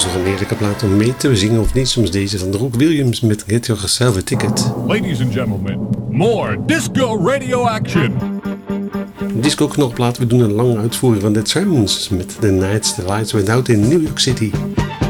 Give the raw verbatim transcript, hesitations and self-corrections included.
is nog een heerlijke plaat om mee te zingen of niet. Soms deze van Rook Williams met Get Yourself a Ticket. Ladies and gentlemen, more disco radio action. Disco knokplaat, we doen een lange uitvoering van The Tremens met The Nights the Lights Went Out in New York City.